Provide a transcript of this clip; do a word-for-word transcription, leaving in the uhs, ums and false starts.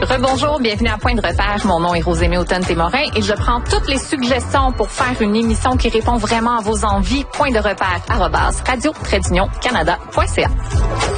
Rebonjour, bienvenue à Point de repère. Mon nom est Rosémie Automne-Témorin et je prends toutes les suggestions pour faire une émission qui répond vraiment à vos envies. Point de repère, arobase radio-canada point c a.